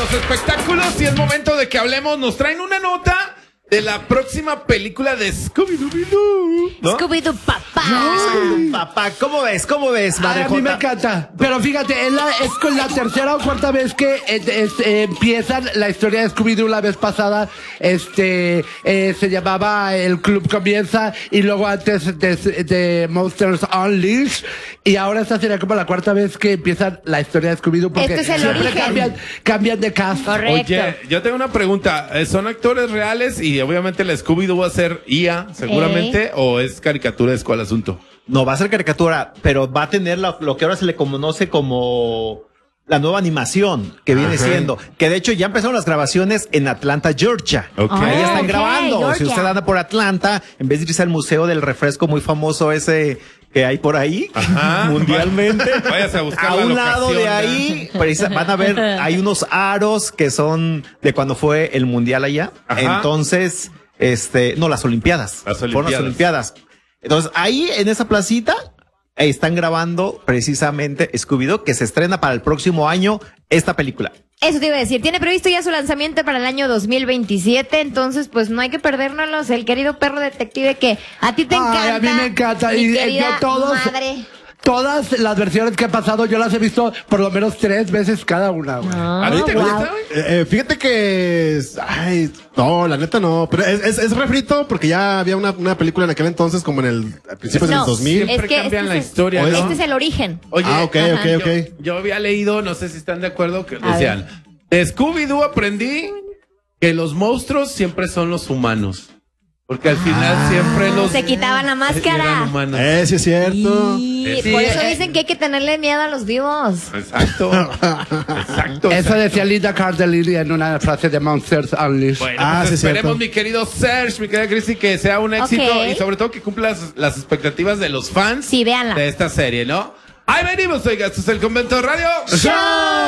los espectáculos y es momento de que hablemos. Nos traen una nota de la próxima película de Scooby-Doo, ¿no? Scooby-Doo papá. Papá, ¿cómo ves, madre A mí me Jota? encanta. Pero fíjate, es con la tercera o cuarta vez que empiezan la historia de Scooby-Doo. La vez pasada, se llamaba El Club Comienza y luego antes de Monsters Unleashed. Y ahora esta sería como la cuarta vez que empiezan la historia de Scooby-Doo porque Este es el siempre origen. cambian de cast. Correcto. Oye, yo tengo una pregunta. ¿Son actores reales y obviamente el Scooby-Doo va a ser IA, seguramente, o es caricatura? ¿Es cuál asunto? No, va a ser caricatura, pero va a tener lo que ahora se le conoce como la nueva animación que viene siendo. Que de hecho ya empezaron las grabaciones en Atlanta, Georgia. Ok. Ahí están ok, grabando. Georgia. Si usted anda por Atlanta, en vez de irse al museo del refresco muy famoso ese que hay por ahí, Ajá. mundialmente, Váyase a buscar a la un lado locación, de ahí, van a ver, hay unos aros que son de cuando fue el mundial allá. Ajá. Entonces, no, las Olimpiadas. Fueron las Olimpiadas. Entonces, ahí en esa placita, están grabando precisamente Scooby-Doo, que se estrena para el próximo año esta película. Eso te iba a decir. Tiene previsto ya su lanzamiento para el año 2027. Entonces, pues no hay que perdérnoslos. El querido perro detective que a ti te encanta. Ay, a mí me encanta. Mi Y querida yo madre. todas las versiones que ha pasado, yo las he visto por lo menos 3 veces cada una, güey. ¿A ti te wow. gusta, güey? Fíjate que no, la neta no, pero es refrito porque ya había una película en aquel entonces como a principios del 2000. Siempre cambian la es- historia, ¿no? Este es el origen. Oye, ok. yo había leído, no sé si están de acuerdo, que decían, de Scooby-Doo aprendí que los monstruos siempre son los humanos. Porque al final siempre los... Se quitaban la máscara. eran humanos. Sí es cierto. Y Sí, por eso dicen que hay que tenerle miedo a los vivos. Exacto. Exacto. Eso decía Linda Cardellini en una frase de Monsters Unleashed. Bueno, Ah, pues sí, esperemos, cierto. mi querido Serge, mi querida Cristi, que sea un éxito Ok. y sobre todo que cumpla las expectativas de los fans Sí, véanla. de esta serie, ¿no? Ahí venimos, oiga, esto es el Convento Radio. ¡Show!